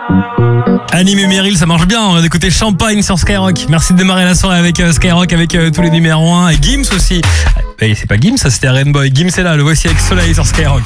Anime et Meryl, ça marche bien. On vient d'écouter Champagne sur Skyrock. Merci de démarrer la soirée avec Skyrock, avec tous les numéros 1 et Gims aussi. C'est pas Gims, ça c'était Rainbow. Gims est là, le voici avec Soleil sur Skyrock.